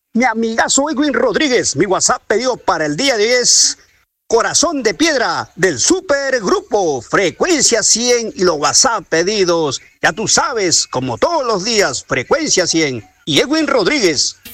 Mi amigazo Edwin Rodríguez, mi WhatsApp pedido para el día de hoy es Corazón de Piedra del Supergrupo Frecuencia 100 y los WhatsApp pedidos, ya tú sabes, como todos los días, Frecuencia 100 y Edwin Rodríguez.